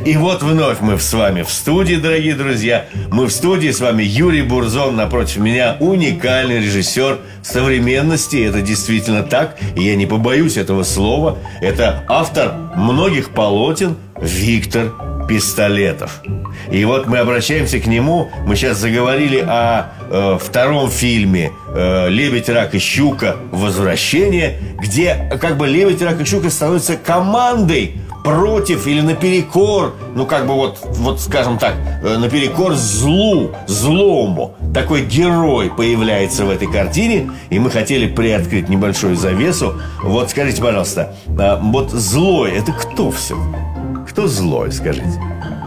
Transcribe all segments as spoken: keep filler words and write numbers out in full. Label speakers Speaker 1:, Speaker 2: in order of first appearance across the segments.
Speaker 1: И вот вновь мы с вами в студии, дорогие друзья. Мы в студии, с вами Юрий Бурзон. Напротив меня уникальный режиссер современности. Это действительно так, и я не побоюсь этого слова. Это автор многих полотен Виктор Пистолетов. И вот мы обращаемся к нему. Мы сейчас заговорили о э, втором фильме э, «Лебедь, рак и щука. Возвращение», где как бы лебедь, рак и щука становятся командой против или наперекор, ну как бы вот, вот скажем так, э, наперекор злу, злому. Такой герой появляется в этой картине, и мы хотели приоткрыть небольшую завесу. Вот скажите, пожалуйста, э, вот злой – это кто все? Кто злой, скажите?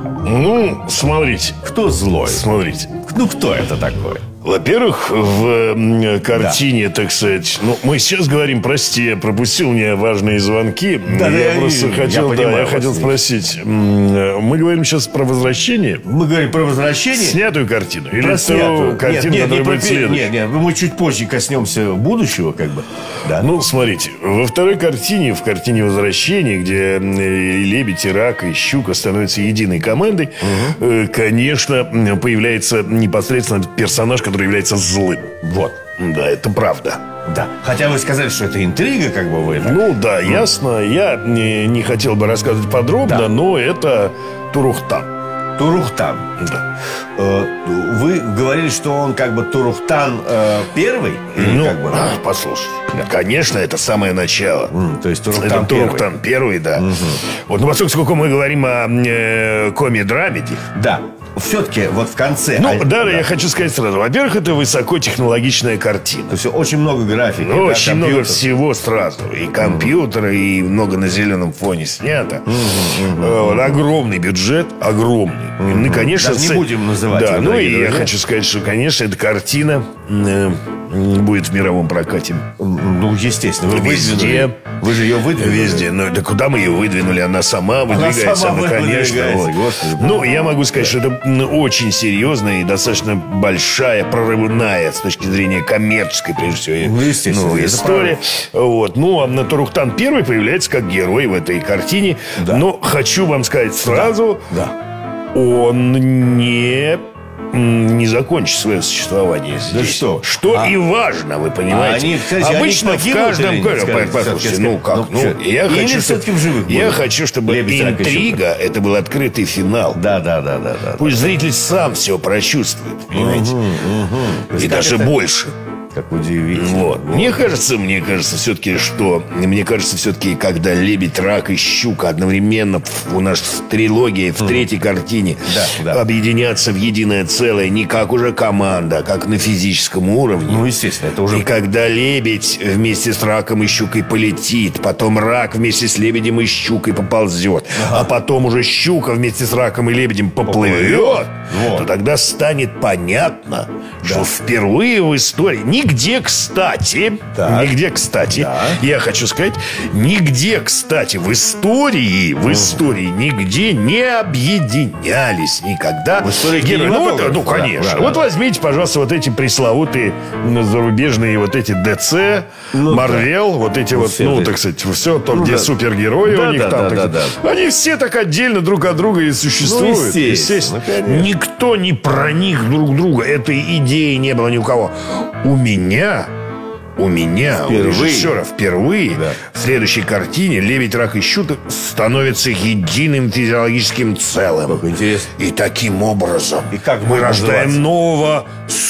Speaker 2: Ну, смотрите.
Speaker 1: Кто злой?
Speaker 2: Смотрите.
Speaker 1: Ну, кто это такой?
Speaker 2: Во-первых, в картине, да. так сказать, ну, мы сейчас говорим, прости, я пропустил, у меня важные звонки.
Speaker 1: Да,
Speaker 2: я
Speaker 1: да,
Speaker 2: просто
Speaker 1: я,
Speaker 2: хотел,
Speaker 1: я
Speaker 2: да,
Speaker 1: понимаю,
Speaker 2: я хотел
Speaker 1: нет.
Speaker 2: спросить. Мы говорим сейчас про возвращение.
Speaker 1: Мы говорим про возвращение.
Speaker 2: Снятую картину. Или
Speaker 1: про снятую.
Speaker 2: картину,
Speaker 1: нет,
Speaker 2: которая
Speaker 1: нет,
Speaker 2: будет следующей.
Speaker 1: Нет, нет, мы чуть позже коснемся будущего, как бы. Да.
Speaker 2: Ну, смотрите, во второй картине, в картине «Возвращение», где и лебедь, и рак, и щука становятся единой командой, угу. конечно, появляется непосредственно персонаж, который является злым. Вот. Да, это правда.
Speaker 1: Да. Хотя вы сказали, что это интрига, как бы вы.
Speaker 2: Ну да, mm. ясно. Я не, не хотел бы рассказывать подробно, да. но это Турухтан.
Speaker 1: Турухтан.
Speaker 2: Да.
Speaker 1: Вы говорили, что он как бы Турухтан э, первый? Или
Speaker 2: ну,
Speaker 1: как бы...
Speaker 2: послушайте. Да. Конечно, это самое начало.
Speaker 1: Mm, то есть Турухтан
Speaker 2: это
Speaker 1: первый.
Speaker 2: Турухтан первый, да.
Speaker 1: Угу.
Speaker 2: Вот, ну, поскольку мы говорим о э, коми-драмеди.
Speaker 1: Да. Все-таки вот в конце.
Speaker 2: Ну,
Speaker 1: а,
Speaker 2: да,
Speaker 1: да,
Speaker 2: я хочу сказать сразу. Во-первых, это высокотехнологичная картина.
Speaker 1: То есть очень много графики.
Speaker 2: Ну,
Speaker 1: да,
Speaker 2: очень
Speaker 1: компьютер.
Speaker 2: много всего сразу. И компьютеры, mm-hmm. и много на зеленом фоне снято. Mm-hmm. Mm-hmm. Вот, огромный бюджет, огромный. Mm-hmm. Ну, конечно,
Speaker 1: Даже не
Speaker 2: с...
Speaker 1: будем называть.
Speaker 2: Да,
Speaker 1: его,
Speaker 2: ну и
Speaker 1: друзья.
Speaker 2: я хочу сказать, что, конечно, эта картина э, будет в мировом прокате.
Speaker 1: Ну, естественно. Вы
Speaker 2: везде.
Speaker 1: Выдвинули. Вы же ее выдвинули.
Speaker 2: Везде. Ну, да куда мы ее выдвинули? Она сама выдвигается.
Speaker 1: Она сама
Speaker 2: ну, конечно. Вот.
Speaker 1: Господи,
Speaker 2: ну, я могу сказать, да. что это очень серьезная и достаточно большая, прорывная с точки зрения коммерческой, прежде всего,
Speaker 1: ну, естественно,
Speaker 2: ну, история. Вот. Ну, а Турухтан первый появляется как герой в этой картине. Да. Но хочу вам сказать сразу,
Speaker 1: да.
Speaker 2: Да. он не... не закончит свое существование здесь.
Speaker 1: Да что?
Speaker 2: Что а... и важно, вы понимаете.
Speaker 1: А они, кстати,
Speaker 2: обычно
Speaker 1: они
Speaker 2: в каждом...
Speaker 1: нет,
Speaker 2: Послушайте, ну как? Ну, ну, я
Speaker 1: или
Speaker 2: хочу,
Speaker 1: все-таки
Speaker 2: чтобы...
Speaker 1: в живых
Speaker 2: Я
Speaker 1: будут?
Speaker 2: хочу, чтобы
Speaker 1: Лебедь,
Speaker 2: интрига, это был открытый финал.
Speaker 1: Да, да, да, да, да.
Speaker 2: Пусть зритель сам все прочувствует, понимаете.
Speaker 1: Угу, угу.
Speaker 2: И даже
Speaker 1: это...
Speaker 2: больше.
Speaker 1: Как удивительно.
Speaker 2: Вот. Вот. Мне кажется, мне кажется все-таки, что... Мне кажется все-таки, когда лебедь, рак и щука одновременно у нас в трилогии, в mm. третьей картине
Speaker 1: да, да.
Speaker 2: объединятся в единое целое, не как уже команда, а как на физическом уровне.
Speaker 1: Ну, естественно, это уже...
Speaker 2: И когда лебедь вместе с раком и щукой полетит, потом рак вместе с лебедем и щукой поползет, ага. а потом уже щука вместе с раком и лебедем поплывет, вот. то тогда станет понятно, да. что впервые в истории... Нигде, кстати, так. нигде, кстати, да. я хочу сказать, нигде, кстати, в истории, в истории нигде не объединялись никогда.
Speaker 1: В истории
Speaker 2: герои. Ну, вот, ну,
Speaker 1: да,
Speaker 2: конечно.
Speaker 1: Да, да,
Speaker 2: вот
Speaker 1: да.
Speaker 2: возьмите, пожалуйста, вот эти пресловутые зарубежные вот эти ДЦ,
Speaker 1: ну,
Speaker 2: Марвел, да. вот эти вот, ну, так сказать, все то, ну, где да. супергерои да, у них
Speaker 1: да,
Speaker 2: там.
Speaker 1: Да,
Speaker 2: так
Speaker 1: да,
Speaker 2: да. Они все так отдельно друг от друга и существуют.
Speaker 1: Ну, естественно.
Speaker 2: естественно. Ну, никто не проник друг друга. Этой идеи не было ни у кого. У меня, у меня,
Speaker 1: впервые.
Speaker 2: у режиссера впервые да. в следующей картине лебедь, рак и щука становятся единым физиологическим целым.
Speaker 1: Как интересно.
Speaker 2: И таким образом
Speaker 1: и как
Speaker 2: мы рождаем
Speaker 1: называться?
Speaker 2: нового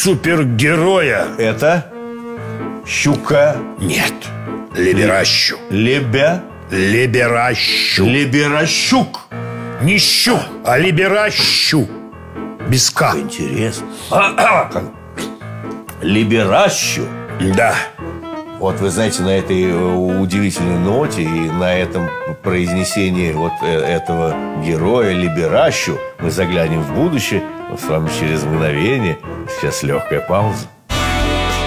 Speaker 2: супергероя.
Speaker 1: Это щука.
Speaker 2: Нет, леберащу.
Speaker 1: Лебя.
Speaker 2: Леберащу.
Speaker 1: Леберащук.
Speaker 2: Не щук, а леберащу. Без К.
Speaker 1: Интересно. Либеращу.
Speaker 2: Да.
Speaker 1: Вот вы знаете, на этой удивительной ноте и на этом произнесении вот этого героя Либеращу мы заглянем в будущее. Вот с вами через мгновение. Сейчас легкая пауза.